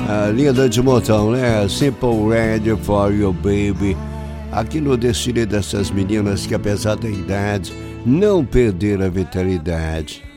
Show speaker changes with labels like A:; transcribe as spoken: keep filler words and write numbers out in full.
A: A linda de montão, né? Simple Red for You Baby. Aqui no destino dessas meninas que, apesar da idade, não perderam a vitalidade.